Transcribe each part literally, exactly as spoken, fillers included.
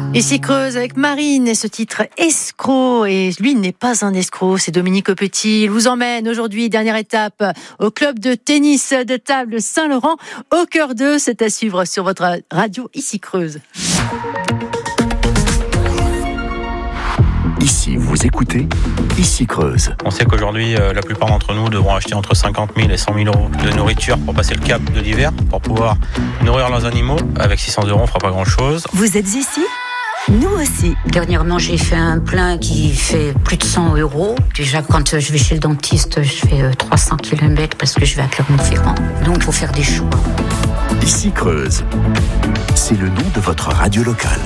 Ici Creuse avec Marine et ce titre escroc, et lui n'est pas un escroc, c'est Dominique Petit. Il vous emmène aujourd'hui, dernière étape, au club de tennis de table Saint-Laurent, au cœur d'eux. C'est à suivre sur votre radio Ici Creuse. Ici, vous écoutez Ici Creuse. On sait qu'aujourd'hui, euh, la plupart d'entre nous devront acheter entre cinquante mille et cent mille euros de nourriture pour passer le cap de l'hiver, pour pouvoir nourrir leurs animaux. Avec six cents euros, on ne fera pas grand-chose. Vous êtes ici ? Nous aussi. Dernièrement, j'ai fait un plein qui fait plus de cent euros. Déjà, quand je vais chez le dentiste, je fais trois cents kilomètres parce que je vais à Clermont-Ferrand. Donc, il faut faire des choix. Ici Creuse. C'est le nom de votre radio locale.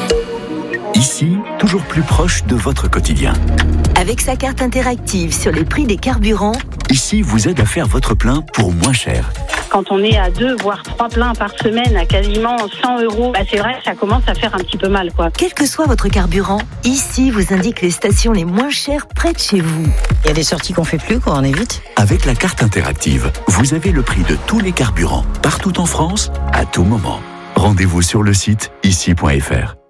Ici, toujours plus proche de votre quotidien. Avec sa carte interactive sur les prix des carburants, Ici vous aide à faire votre plein pour moins cher. Quand on est à deux, voire trois pleins par semaine à quasiment cent euros, bah c'est vrai que ça commence à faire un petit peu mal, quoi. quel que soit votre carburant, Ici vous indique les stations les moins chères près de chez vous. Il y a des sorties qu'on fait plus, quoi, on évite. Avec la carte interactive, vous avez le prix de tous les carburants, partout en France, à tout moment. Rendez-vous sur le site ici point f r.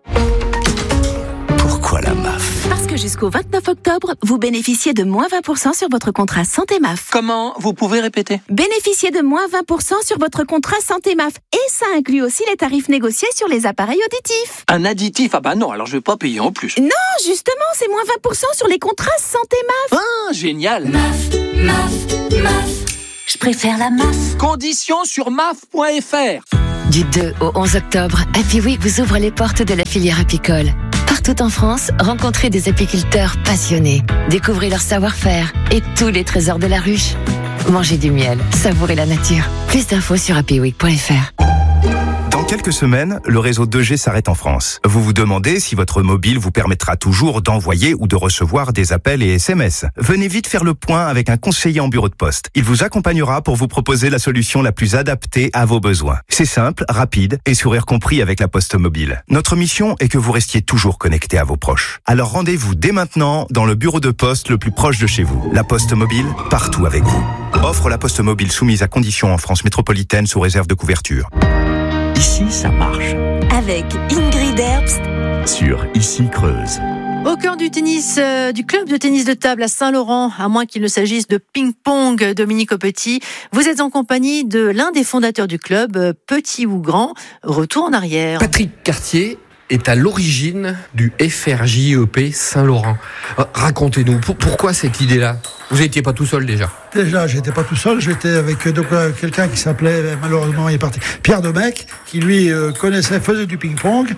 Pourquoi la M A F ? Parce que jusqu'au vingt-neuf octobre, vous bénéficiez de moins vingt pour cent sur votre contrat Santé M A F. Comment ? Vous pouvez répéter ? Bénéficiez de moins vingt pour cent sur votre contrat Santé M A F. Et ça inclut aussi les tarifs négociés sur les appareils auditifs. Un additif ? Ah bah non, alors je vais pas payer en plus. Non, justement, c'est moins vingt pour cent sur les contrats Santé M A F. Ah, génial ! M A F, M A F, M A F. Je préfère la M A F. Conditions sur M A F point f r. Du deux au onze octobre, Happy Week vous ouvre les portes de la filière apicole. Partout en France, rencontrez des apiculteurs passionnés. Découvrez leur savoir-faire et tous les trésors de la ruche. Mangez du miel, savourez la nature. Plus d'infos sur happy week point f r. Dans quelques semaines, le réseau deux G s'arrête en France. Vous vous demandez si votre mobile vous permettra toujours d'envoyer ou de recevoir des appels et S M S. Venez vite faire le point avec un conseiller en bureau de poste. Il vous accompagnera pour vous proposer la solution la plus adaptée à vos besoins. C'est simple, rapide et sourire compris avec la Poste Mobile. Notre mission est que vous restiez toujours connecté à vos proches. Alors rendez-vous dès maintenant dans le bureau de poste le plus proche de chez vous. La Poste Mobile, partout avec vous. Offre la Poste Mobile soumise à conditions en France métropolitaine sous réserve de couverture. Ici, ça marche. Avec Ingrid Herbst Sur Ici Creuse. Au cœur du tennis, euh, du club de tennis de table à Saint-Laurent, à moins qu'il ne s'agisse de ping-pong, Dominique Petit, vous êtes en compagnie de l'un des fondateurs du club, euh, petit ou grand, retour en arrière. Patrick Cartier est à l'origine du F R J E P Saint-Laurent. Racontez-nous, pour, pourquoi cette idée-là ? Vous n'étiez pas tout seul déjà ? Déjà, j'étais pas tout seul, j'étais avec donc, euh, quelqu'un qui s'appelait, malheureusement il est parti, Pierre Demecq, qui lui euh, connaissait, faisait du ping-pong, et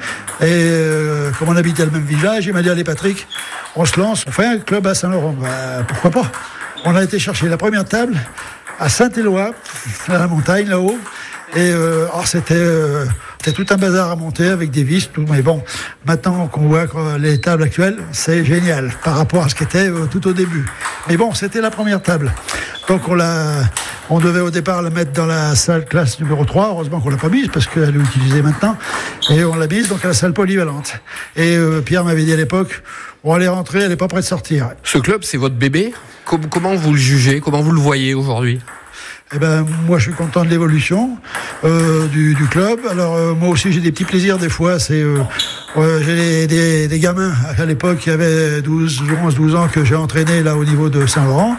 euh, comme on habitait le même village, il m'a dit, allez Patrick, on se lance, on fait un club à Saint-Laurent. Bah, pourquoi pas ? On a été chercher la première table à Saint-Éloi, à la montagne là-haut, et euh, alors c'était... Euh, C'était tout un bazar à monter avec des vis, tout. Mais bon, maintenant qu'on voit les tables actuelles, c'est génial par rapport à ce qu'était euh, tout au début. Mais bon, c'était la première table. Donc on l'a, on devait au départ la mettre dans la salle classe numéro trois. Heureusement qu'on l'a pas mise parce qu'elle est utilisée maintenant. Et on l'a mise donc à la salle polyvalente. Et euh, Pierre m'avait dit à l'époque, bon, elle est rentrée, elle est pas prête de sortir. Ce club, c'est votre bébé ? Comment vous le jugez ? Comment vous le voyez aujourd'hui ? Eh ben, moi, je suis content de l'évolution euh, du, du club. Alors, euh, moi aussi, j'ai des petits plaisirs des fois. C'est, euh, euh, j'ai des, des, des gamins à l'époque qui avaient douze, onze, douze ans que j'ai entraînés là au niveau de Saint-Laurent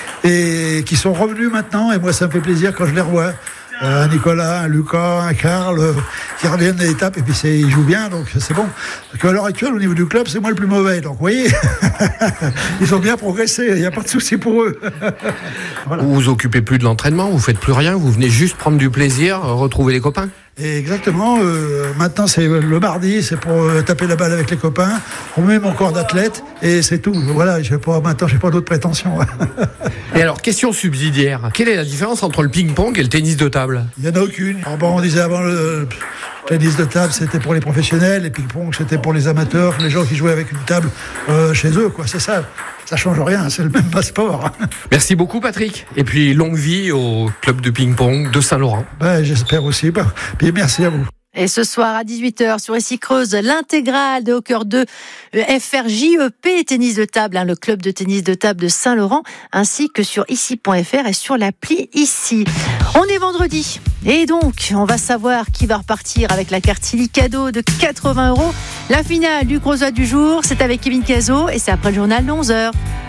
et qui sont revenus maintenant. Et moi, ça me fait plaisir quand je les revois. Euh, un Nicolas, un Lucas, un Karl, euh, qui reviennent des étapes et puis c'est, ils jouent bien, donc c'est bon. Parce qu'à l'heure actuelle, au niveau du club, c'est moi le plus mauvais. Donc, vous voyez, ils ont bien progressé. Il n'y a pas de souci pour eux. Voilà. Vous vous occupez plus de l'entraînement, vous faites plus rien, vous venez juste prendre du plaisir, retrouver les copains. Et exactement. Euh, maintenant, c'est le mardi, c'est pour euh, taper la balle avec les copains. On met mon corps d'athlète et c'est tout. Voilà, je pas, maintenant, j'ai pas d'autres prétentions. Et alors, question subsidiaire. Quelle est la différence entre le ping-pong et le tennis de table ? Il n'y en a aucune. Alors bon, on disait avant le tennis de table, c'était pour les professionnels, et ping-pong, c'était pour les amateurs, les gens qui jouaient avec une table euh, chez eux, quoi. C'est ça. Ça change rien, c'est le même passeport. Merci beaucoup Patrick. Et puis longue vie au club de ping-pong de Saint-Laurent. Ben, j'espère aussi. Ben, puis merci à vous. Et ce soir à dix-huit heures sur Ici Creuse, l'intégrale de Au cœur de F R J E P tennis de table, hein, le club de tennis de table de Saint-Laurent, ainsi que sur ici point f r et sur l'appli Ici. On est vendredi et donc on va savoir qui va repartir avec la carte Silly cadeau de quatre-vingts euros. La finale du Gros Oies du jour, c'est avec Kevin Cazot et c'est après le journal de onze heures.